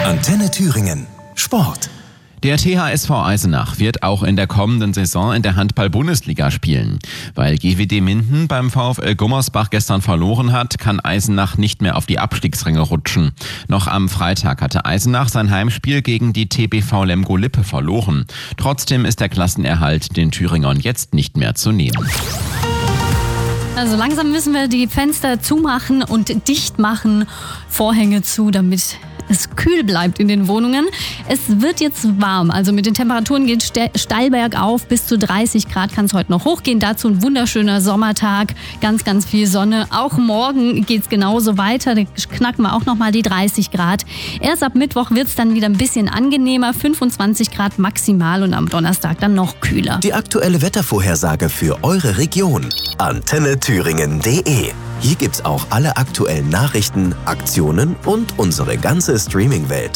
Antenne Thüringen. Sport. Der THSV Eisenach wird auch in der kommenden Saison in der Handball-Bundesliga spielen. Weil GWD Minden beim VfL Gummersbach gestern verloren hat, kann Eisenach nicht mehr auf die Abstiegsränge rutschen. Noch am Freitag hatte Eisenach sein Heimspiel gegen die TBV Lemgo-Lippe verloren. Trotzdem ist der Klassenerhalt den Thüringern jetzt nicht mehr zu nehmen. Also langsam müssen wir die Fenster zumachen und dicht machen, Vorhänge zu, damit es kühl bleibt in den Wohnungen. Es wird jetzt warm, also mit den Temperaturen geht steil bergauf. Bis zu 30 Grad kann es heute noch hochgehen. Dazu ein wunderschöner Sommertag, ganz, ganz viel Sonne. Auch morgen geht es genauso weiter, da knacken wir auch nochmal die 30 Grad. Erst ab Mittwoch wird es dann wieder ein bisschen angenehmer, 25 Grad maximal und am Donnerstag dann noch kühler. Die aktuelle Wettervorhersage für eure Region. AntenneThüringen.de. Hier gibt's auch alle aktuellen Nachrichten, Aktionen und unsere ganze Streaming-Welt.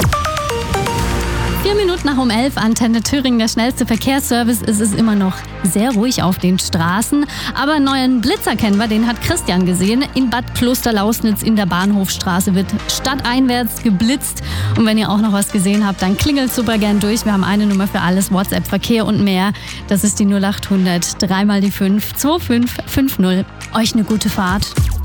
4 Minuten nach 11, Antenne Thüringen, der schnellste Verkehrsservice. Es ist immer noch sehr ruhig auf den Straßen. Aber einen neuen Blitzer kennen wir, den hat Christian gesehen. In Bad Klosterlausnitz in der Bahnhofstraße wird stadteinwärts geblitzt. Und wenn ihr auch noch was gesehen habt, dann klingelt super gern durch. Wir haben eine Nummer für alles, WhatsApp, Verkehr und mehr. Das ist die 0800 3 mal die 5 2550. Euch eine gute Fahrt.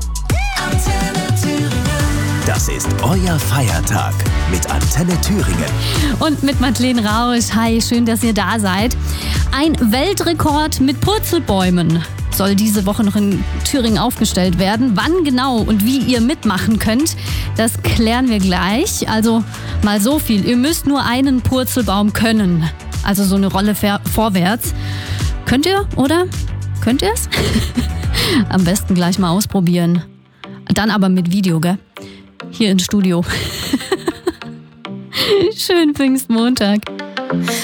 Das ist euer Feiertag mit Antenne Thüringen. Und mit Madeleine Rausch. Hi, schön, dass ihr da seid. Ein Weltrekord mit Purzelbäumen soll diese Woche noch in Thüringen aufgestellt werden. Wann genau und wie ihr mitmachen könnt, das klären wir gleich. Also mal so viel. Ihr müsst nur einen Purzelbaum können. Also so eine Rolle vorwärts. Könnt ihr, oder? Könnt ihr es? Am besten gleich mal ausprobieren. Dann aber mit Video, gell? Hier ins Studio. Schönen Pfingstmontag.